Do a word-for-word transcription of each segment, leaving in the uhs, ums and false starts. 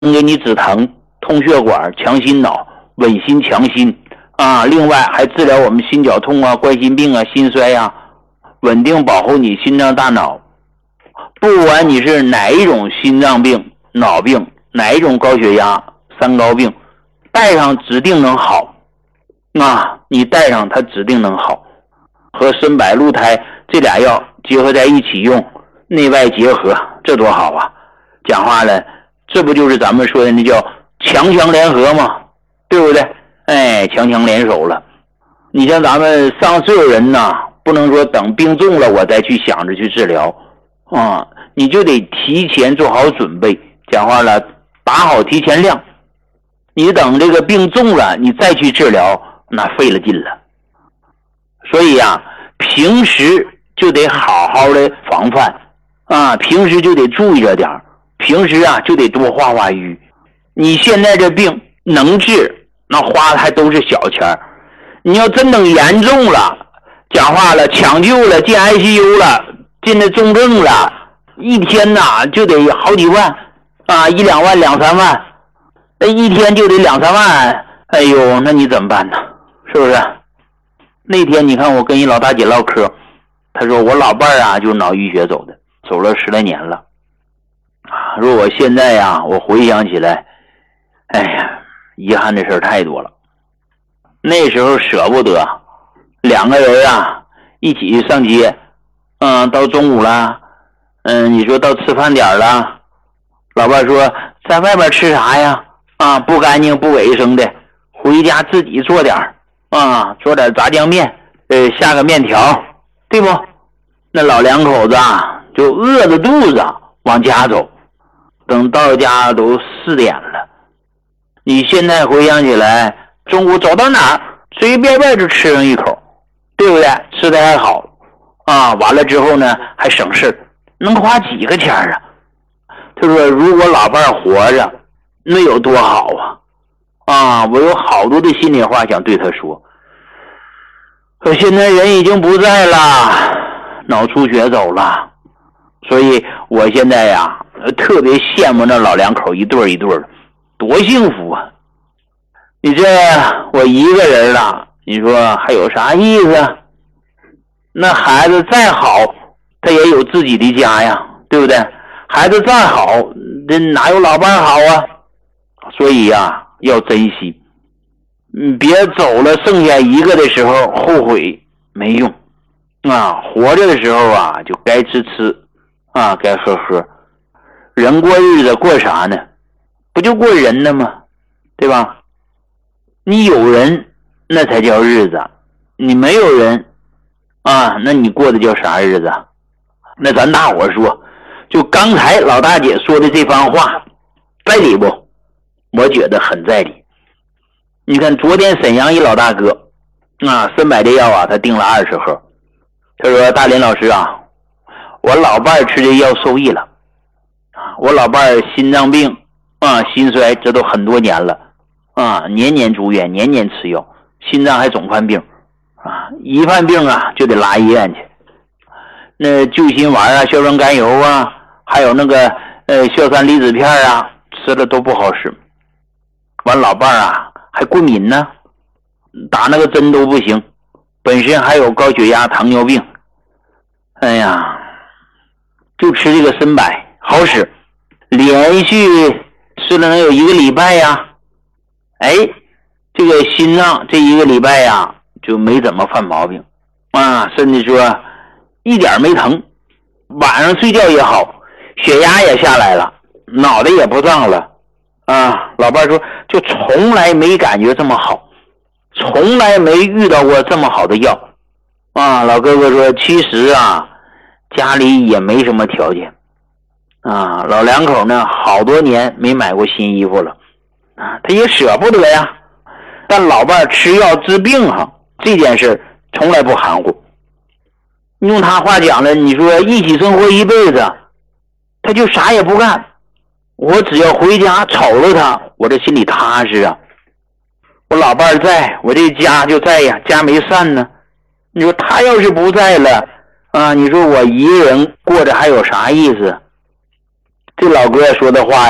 给你止疼、通血管、强心脑、稳心强心啊。另外还治疗我们心绞痛啊、冠心病啊、心衰啊，稳定保护你心脏大脑。不管你是哪一种心脏病、脑病，哪一种高血压、三高病，带上指定能好啊！你带上它指定能好。和参柏鹿胎这俩药结合在一起用，内外结合，这多好啊！讲话了，这不就是咱们说的那叫强强联合吗？对不对？哎，强强联手了。你像咱们上岁数人呐，不能说等病重了我再去想着去治疗啊，你就得提前做好准备。讲话了，打好提前量。你等这个病重了，你再去治疗，那费了劲了。所以啊，平时就得好好的防范啊，平时就得注意着点，平时啊就得多化化瘀。你现在这病能治，那花的还都是小钱。你要真等严重了，讲话了，抢救了，进 I C U 了，进了重症了，一天呐就得好几万啊，一两万两三万，那一天就得两三万，哎呦，那你怎么办呢？是不是？那天你看我跟一老大姐唠嗑，她说我老伴儿啊就脑淤血走的，走了十来年了啊。说我现在呀，我回想起来，哎呀，遗憾的事太多了。那时候舍不得，两个人啊一起上街，嗯，到中午了，嗯，你说到吃饭点了，老伴说在外边吃啥呀？啊，不干净不卫生的，回家自己做点啊，做点炸酱面，呃，下个面条，对不？那老两口子啊，就饿着肚子往家走，等到家都四点了。你现在回想起来，中午走到哪儿，随便便就吃上一口，对不对？吃的还好啊，完了之后呢，还省事，能花几个钱啊？他说，如果老伴活着，那有多好啊！啊，我有好多的心里话想对他说。可现在人已经不在了，脑出血走了，所以我现在呀，特别羡慕那老两口一对一对的，多幸福啊！你这我一个人了，你说还有啥意思？那孩子再好，他也有自己的家呀，对不对？孩子再好，这哪有老伴好啊？所以呀，要珍惜。你别走了剩下一个的时候后悔没用啊！活着的时候啊，就该吃吃啊，该喝喝。人过日子过啥呢？不就过人呢吗？对吧？你有人那才叫日子，你没有人啊，那你过的叫啥日子？那咱大伙说，就刚才老大姐说的这番话在理不？我觉得很在理。你看昨天沈阳一老大哥啊，参柏的药啊，他订了二十盒。他说大林老师啊，我老伴儿吃这药受益了啊，我老伴儿心脏病啊，心衰，这都很多年了啊，年年住院，年年吃药，心脏还总犯病啊，一犯病啊就得拉医院去。那救心丸啊，硝酸甘油啊，还有那个呃硝酸离子片啊，吃了都不好使。完老伴儿啊还过敏呢，打那个针都不行，本身还有高血压、糖尿病。哎呀，就吃这个参柏好使，连续吃了能有一个礼拜呀，哎，这个心脏这一个礼拜呀就没怎么犯毛病啊，甚至说一点没疼，晚上睡觉也好，血压也下来了，脑袋也不胀了啊。老伴说就从来没感觉这么好，从来没遇到过这么好的药啊。老哥哥说其实啊家里也没什么条件啊，老两口呢好多年没买过新衣服了啊，他也舍不得呀。但老伴吃药治病哈，这件事从来不含糊。用他话讲了，你说一起生活一辈子，他就啥也不干，我只要回家瞅着他，我这心里踏实啊。我老伴在，我这家就在呀，家没散呢。你说他要是不在了啊，你说我一个人过着还有啥意思？这老哥说的话呀，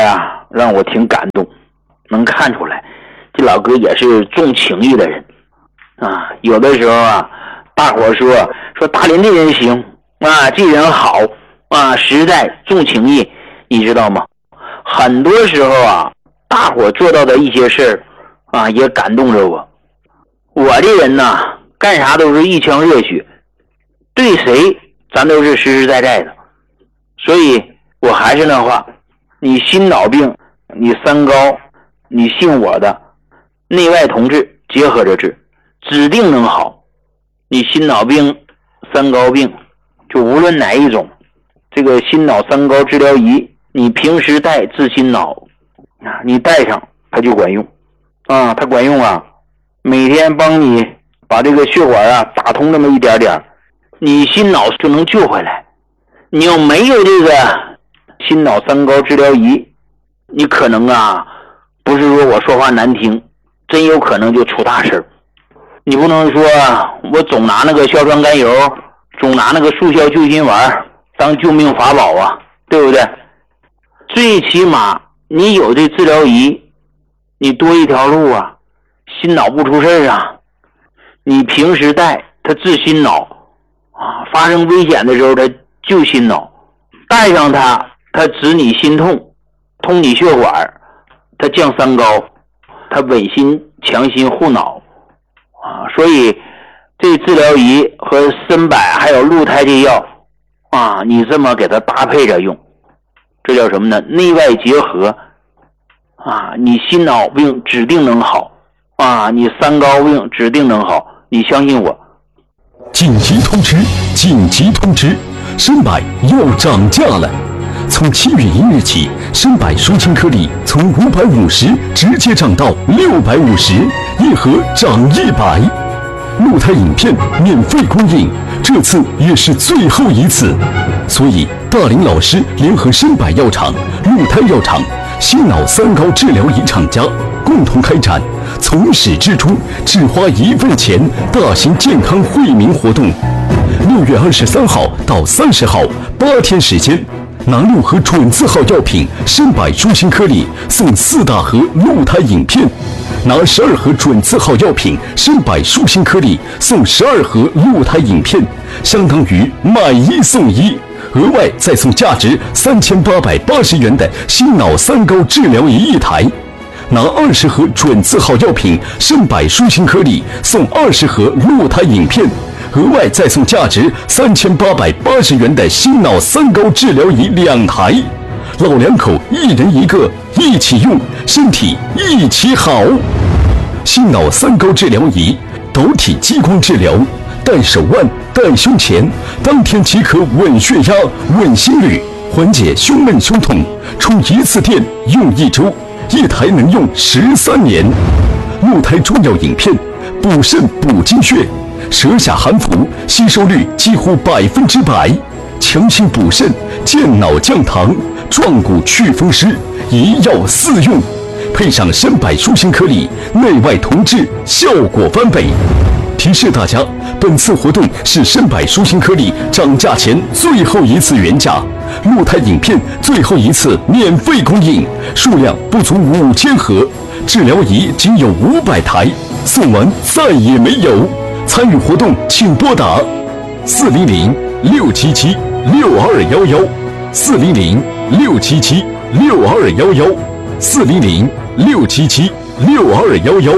让我挺感动，能看出来这老哥也是重情义的人啊。有的时候啊，大伙说说大林这人行啊，这人好啊，实在重情义，你知道吗？很多时候啊，大伙做到的一些事儿啊，也感动着我。我这人呢，干啥都是一腔热血，对谁咱都是实实在在的。所以我还是那话，你心脑病，你三高，你信我的，内外同治结合着治，指定能好。你心脑病、三高病，就无论哪一种，这个心脑三高治疗仪，你平时带治心脑啊，你带上它就管用啊，它管用啊，每天帮你把这个血管啊打通那么一点点，你心脑就能救回来。你要没有这个心脑三高治疗仪，你可能啊，不是说我说话难听，真有可能就出大事。你不能说我总拿那个硝酸甘油，总拿那个速效救心丸当救命法宝啊，对不对？最起码你有这治疗仪，你多一条路啊，心脑不出事啊。你平时带它治心脑啊，发生危险的时候它救心脑，带上它它止你心痛，通你血管，它降三高，它稳心强心护脑啊。所以这治疗仪和参柏还有鹿胎这药啊，你这么给它搭配着用，这叫什么呢？内外结合啊，你心脑病指定能好啊，你三高病指定能好，你相信我。 紧急通知！紧急通知！参柏要涨价了！从七月一日起，参柏舒清颗粒从五百五十直接涨到六百五十，一盒涨一百。鹿胎影片免费供应，这次也是最后一次，所以大林老师联合参柏药厂、鹿胎药厂、心脑三高治疗仪厂家共同开展从始至终只花一份钱大型健康惠民活动。六月二十三号到三十号八天时间，拿六盒准字号药品参柏舒心颗粒送四大盒鹿胎影片，拿十二盒准字号药品参柏舒心颗粒送十二盒鹿胎影片，相当于买一送一，额外再送价值三千八百八十元的心脑三高治疗仪一台。拿二十盒准字号药品参柏舒心颗粒送二十盒鹿胎影片，额外再送价值三千八百八十元的心脑三高治疗仪两台，老两口一人一个，一起用，身体一起好。心脑三高治疗仪，导体激光治疗，戴手腕、戴胸前，当天即可稳血压、稳心率，缓解胸闷胸痛，充一次电用一周，一台能用十三年。鹿胎中药影片，补肾补精血，舌下含服，吸收率几乎百分之百，强心补肾，健脑降糖，壮骨祛风湿，一药四用，配上参柏舒心颗粒，内外同治，效果翻倍。提示大家，本次活动是参柏舒心颗粒涨价前最后一次原价，鹿胎影片最后一次免费供应，数量不足五千盒，治疗仪仅有五百台，送完再也没有。参与活动请拨打四零零六七七六二幺幺，四零零六七七六二幺幺，四零零六七七六二幺幺。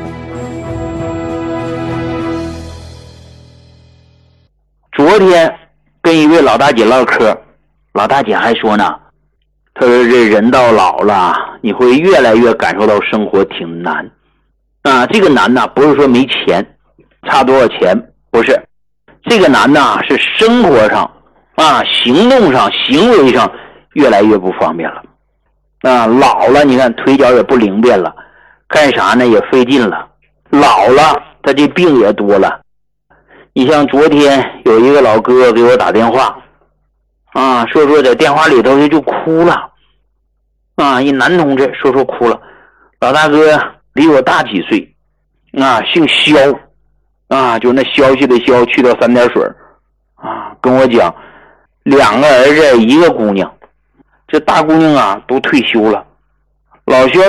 昨天跟一位老大姐唠嗑，老大姐还说呢，她说这人到老了，你会越来越感受到生活挺难啊。这个难呢，不是说没钱，差多少钱，不是，这个难呢是生活上啊，行动上、行为上越来越不方便了啊。老了，你看腿脚也不灵便了，干啥呢也费劲了，老了他这病也多了。你像昨天有一个老哥给我打电话啊，说说在电话里头就哭了啊，一男同志说说哭了，老大哥比我大几岁啊，姓肖啊，就那消息的消去掉三点水啊，跟我讲两个儿子一个姑娘，这大姑娘啊都退休了老肖